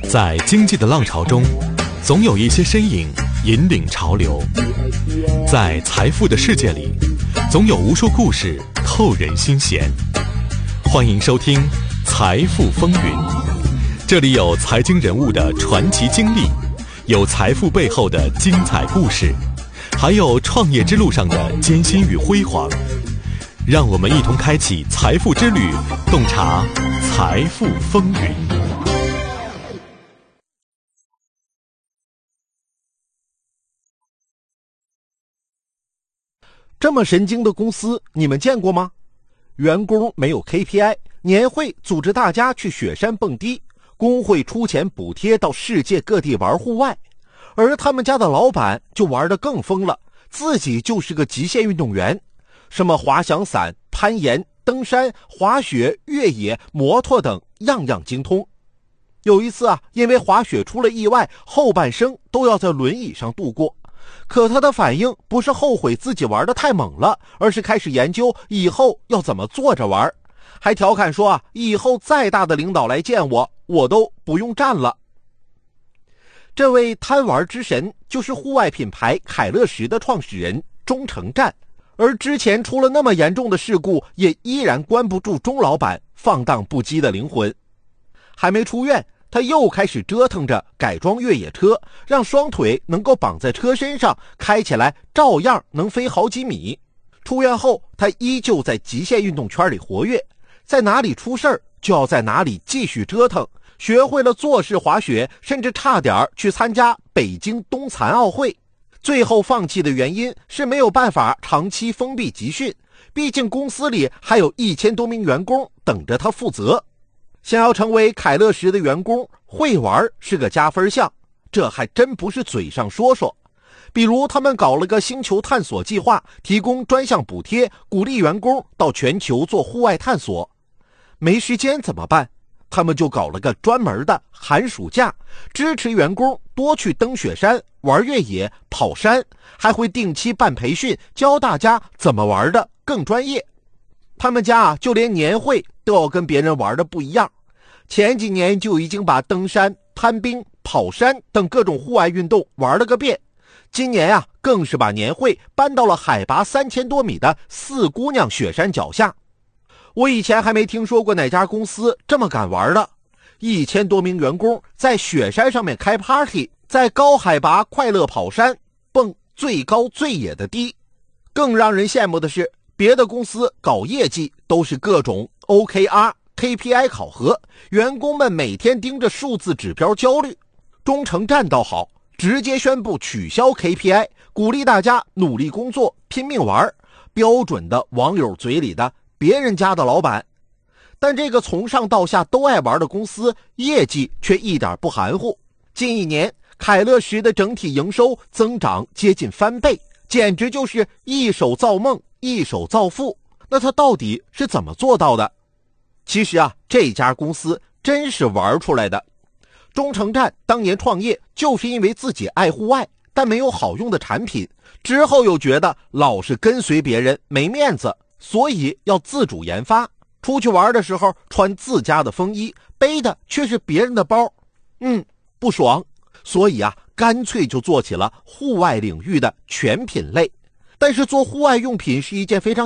在经济的浪潮中，总有一些身影引领潮流；在财富的世界里，总有无数故事透人心弦。欢迎收听《财富风云》，这里有财经人物的传奇经历，有财富背后的精彩故事，还有创业之路上的艰辛与辉煌。让我们一同开启财富之旅，洞察财富风云。 这么神经的公司你们见过吗？员工没有 KPI， 年会组织大家去雪山蹦迪，工会出钱补贴到世界各地玩户外，而他们家的老板就玩得更疯了，自己就是个极限运动员，什么滑翔伞、攀岩、登山、滑雪、越野、摩托等样样精通。有一次因为滑雪出了意外，后半生都要在轮椅上度过。可他的反应不是后悔自己玩得太猛了，而是开始研究以后要怎么坐着玩，还调侃说以后再大的领导来见我，我都不用站了。这位贪玩之神就是户外品牌凯乐石的创始人钟成战，而之前出了那么严重的事故，也依然关不住钟老板放荡不羁的灵魂。还没出院，他又开始折腾着改装越野车，让双腿能够绑在车身上，开起来照样能飞好几米。出院后，他依旧在极限运动圈里活跃，在哪里出事就要在哪里继续折腾，学会了坐式滑雪，甚至差点去参加北京冬残奥会。最后放弃的原因是没有办法长期封闭集训，毕竟公司里还有1000多名员工等着他负责。想要成为凯乐石的员工，会玩是个加分项，这还真不是嘴上说说。比如他们搞了个星球探索计划，提供专项补贴，鼓励员工到全球做户外探索。没时间怎么办？他们就搞了个专门的寒暑假，支持员工多去登雪山、玩越野、跑山，还会定期办培训，教大家怎么玩的更专业。他们家就连年会都要跟别人玩的不一样，前几年就已经把登山、攀冰、跑山等各种户外运动玩了个遍，今年更是把年会搬到了海拔3000多米的四姑娘雪山脚下。我以前还没听说过哪家公司这么敢玩的，1000多名员工在雪山上面开 party， 在高海拔快乐跑山，蹦最高最野的低。更让人羡慕的是，别的公司搞业绩都是各种 OKR、KPI 考核，员工们每天盯着数字指标焦虑。钟成战倒好，直接宣布取消 KPI， 鼓励大家努力工作，拼命玩，标准的网友嘴里的别人家的老板。但这个从上到下都爱玩的公司，业绩却一点不含糊。近1年，凯乐石的整体营收增长接近翻倍，简直就是一手造梦，一手造富。那他到底是怎么做到的？其实这家公司真是玩出来的。钟成战当年创业就是因为自己爱户外，但没有好用的产品，之后又觉得老是跟随别人没面子，所以要自主研发。出去玩的时候穿自家的风衣，背的却是别人的包，不爽。所以干脆就做起了户外领域的全品类。但是做户外用品是一件非常